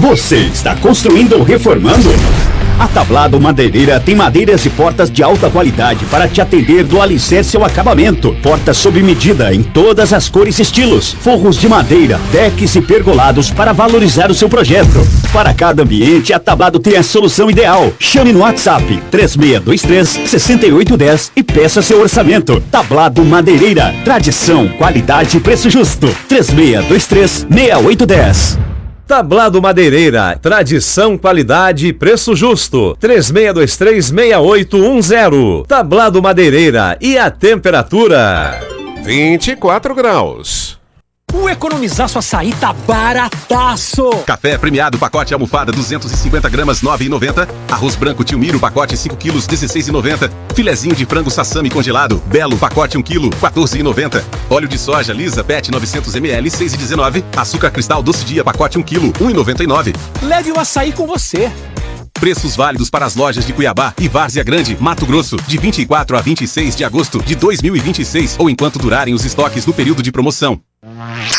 Você está construindo ou reformando? A Tablado Madeireira tem madeiras e portas de alta qualidade para te atender do alicerce ao acabamento. Portas sob medida em todas as cores e estilos. Forros de madeira, decks e pergolados para valorizar o seu projeto. Para cada ambiente, a Tablado tem a solução ideal. Chame no WhatsApp 3623-6810 e peça seu orçamento. Tablado Madeireira. Tradição, qualidade e preço justo. 3623-6810. Tablado Madeireira, tradição, qualidade e preço justo. 36236810. Tablado Madeireira, e a temperatura? 24 graus. O Economizar Sua Açaí tá barataço! Café premiado, pacote almofada, 250 gramas, 9,90. Arroz branco Tilmiro, pacote 5 quilos, 16,90. Filezinho de frango sassami congelado, Belo, pacote 1 quilo, 14,90. Óleo de soja Lisa Pet 900 ml, 6,19. Açúcar cristal doce dia, pacote 1 quilo, 1,99. Leve o açaí com você! Preços válidos para as lojas de Cuiabá e Várzea Grande, Mato Grosso, de 24 a 26 de agosto de 2026 ou enquanto durarem os estoques no período de promoção.